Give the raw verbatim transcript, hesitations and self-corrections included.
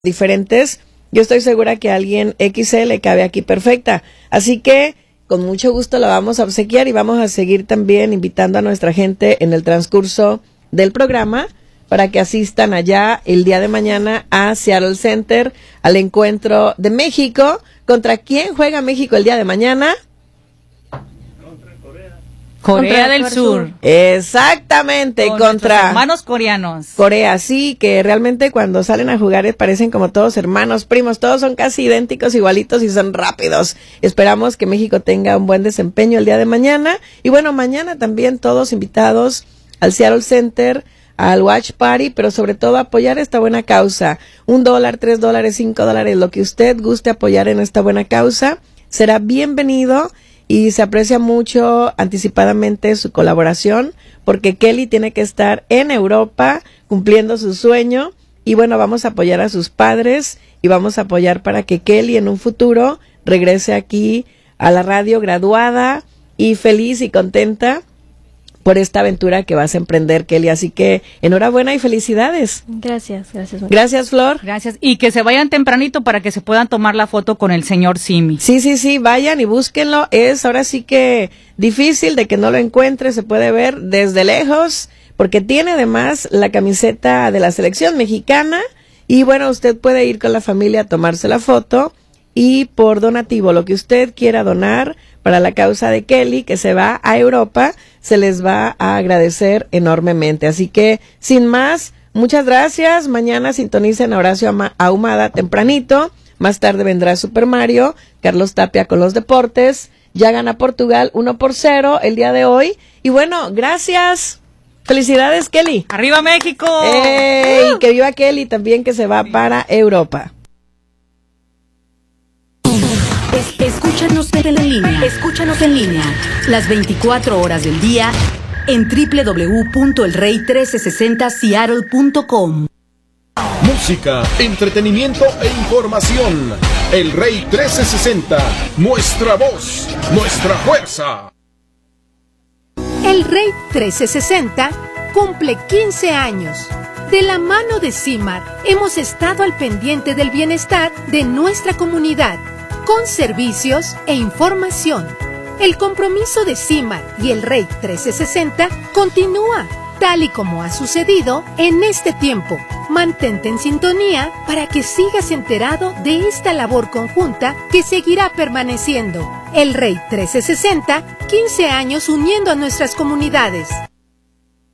diferentes, yo estoy segura que alguien equis ele cabe aquí perfecta. Así que con mucho gusto la vamos a obsequiar y vamos a seguir también invitando a nuestra gente en el transcurso del programa para que asistan allá el día de mañana a Seattle Center al encuentro de México. ¿Contra quién juega México el día de mañana? Corea del Sur. Exactamente, Con contra hermanos coreanos. Corea, sí, que realmente cuando salen a jugar parecen como todos hermanos, primos, todos son casi idénticos, igualitos y son rápidos. Esperamos que México tenga un buen desempeño el día de mañana. Y bueno, mañana también todos invitados al Seattle Center, al Watch Party, pero sobre todo apoyar esta buena causa. Un dólar, tres dólares, cinco dólares, lo que usted guste apoyar en esta buena causa, será bienvenido. Y se aprecia mucho anticipadamente su colaboración, porque Kelly tiene que estar en Europa cumpliendo su sueño. Y bueno, vamos a apoyar a sus padres y vamos a apoyar para que Kelly en un futuro regrese aquí a la radio graduada y feliz y contenta por esta aventura que vas a emprender, Kelly. Así que enhorabuena y felicidades. Gracias, gracias. Gracias, Flor. Gracias. Y que se vayan tempranito para que se puedan tomar la foto con el señor Simi. Sí, sí, sí, vayan y búsquenlo. Es ahora sí que difícil de que no lo encuentre, se puede ver desde lejos, porque tiene además la camiseta de la selección mexicana. Y bueno, usted puede ir con la familia a tomarse la foto y por donativo, lo que usted quiera donar para la causa de Kelly, que se va a Europa, se les va a agradecer enormemente. Así que, sin más, muchas gracias. Mañana sintonicen a Horacio Ahumada tempranito. Más tarde vendrá Super Mario, Carlos Tapia con los deportes. Ya gana Portugal uno por cero el día de hoy. Y bueno, gracias. Felicidades, Kelly. ¡Arriba México! ¡Ey! Uh. Que viva Kelly también, que se va para Europa. Escúchanos en línea. Escúchanos en línea. Las veinticuatro horas del día en doble u doble u doble u punto el rey trece sesenta seattle punto com. Música, entretenimiento e información. El Rey trece sesenta. Nuestra voz, nuestra fuerza. El Rey trece sesenta cumple quince años. De la mano de CIMAR hemos estado al pendiente del bienestar de nuestra comunidad, con servicios e información. El compromiso de CIMAR y el Rey trece sesenta continúa, tal y como ha sucedido en este tiempo. Mantente en sintonía para que sigas enterado de esta labor conjunta que seguirá permaneciendo. El Rey trece sesenta, quince años uniendo a nuestras comunidades.